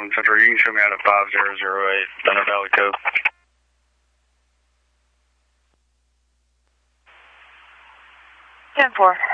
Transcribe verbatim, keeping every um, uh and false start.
Island Central. You can show me out at five zero zero eight, Thunder Valley Cove. ten four.